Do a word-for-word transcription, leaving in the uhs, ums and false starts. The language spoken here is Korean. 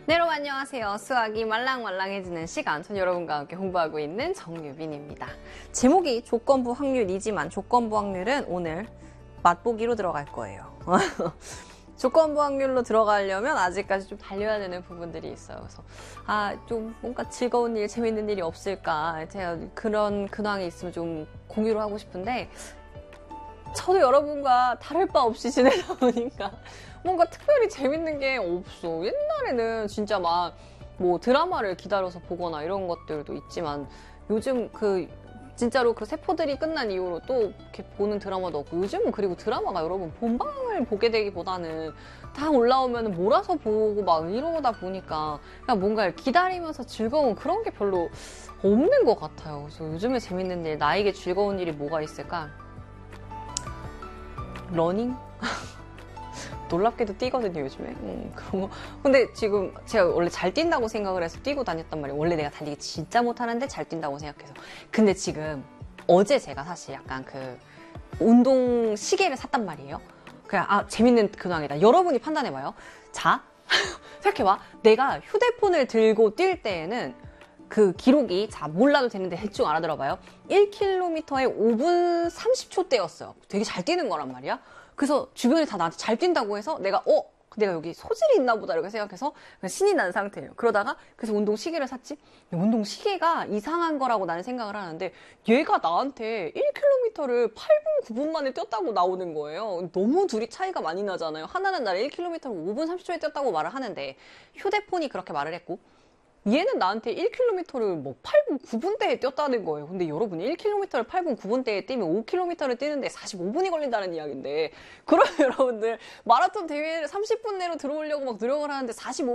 네, 여러분 안녕하세요. 수학이 말랑말랑해지는 시간, 전 여러분과 함께 공부하고 있는 정유빈입니다. 제목이 조건부 확률이지만 조건부 확률은 오늘 맛보기로 들어갈 거예요. 조건부 확률로 들어가려면 아직까지 좀 달려야 되는 부분들이 있어요. 그래서 아, 좀 뭔가 즐거운 일, 재밌는 일이 없을까, 제가 그런 근황이 있으면 좀 공유를 하고 싶은데 저도 여러분과 다를 바 없이 지내다 보니까 뭔가 특별히 재밌는 게 없어. 옛날에는 진짜 막 뭐 드라마를 기다려서 보거나 이런 것들도 있지만 요즘 그 진짜로 그 세포들이 끝난 이후로 또 이렇게 보는 드라마도 없고, 요즘은 그리고 드라마가 여러분 본방을 보게 되기보다는 다 올라오면 몰아서 보고 막 이러다 보니까 그냥 뭔가 기다리면서 즐거운 그런 게 별로 없는 것 같아요. 그래서 요즘에 재밌는 일, 나에게 즐거운 일이 뭐가 있을까? 러닝? 놀랍게도 뛰거든요, 요즘에. 음, 그런 거. 근데 지금 제가 원래 잘 뛴다고 생각을 해서 뛰고 다녔단 말이에요. 원래 내가 달리기 진짜 못하는데 잘 뛴다고 생각해서. 근데 지금 어제 제가 사실 약간 그 운동 시계를 샀단 말이에요. 그냥 아, 재밌는 근황이다. 여러분이 판단해봐요. 자, 생각해봐. 내가 휴대폰을 들고 뛸 때에는 그 기록이, 자, 몰라도 되는데 대충 알아들어봐요. 일 킬로미터에 오 분 삼십 초대였어요. 되게 잘 뛰는 거란 말이야. 그래서 주변이 다 나한테 잘 뛴다고 해서 내가 어? 내가 여기 소질이 있나 보다 이렇게 생각해서 신이 난 상태예요. 그러다가 그래서 운동 시계를 샀지. 운동 시계가 이상한 거라고 나는 생각을 하는데 얘가 나한테 일 킬로미터를 팔 분 구 분 만에 뛰었다고 나오는 거예요. 너무 둘이 차이가 많이 나잖아요. 하나는 나를 일 킬로미터를 오 분 삼십 초에 뛰었다고 말을 하는데 휴대폰이 그렇게 말을 했고, 얘는 나한테 일 킬로미터를 뭐 팔 분 구 분대에 뛰었다는 거예요. 근데 여러분이 일 킬로미터를 팔 분 구 분대에 뛰면 오 킬로미터를 뛰는데 사십오 분이 걸린다는 이야기인데, 그러면 여러분들 마라톤 대회를 삼십 분 내로 들어오려고 막 노력을 하는데 사십오